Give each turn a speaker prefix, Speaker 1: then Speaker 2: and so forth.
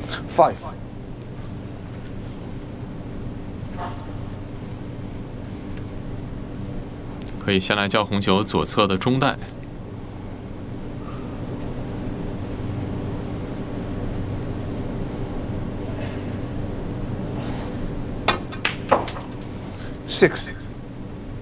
Speaker 1: 5。
Speaker 2: 可以先来叫红球左侧的中袋。
Speaker 1: 6。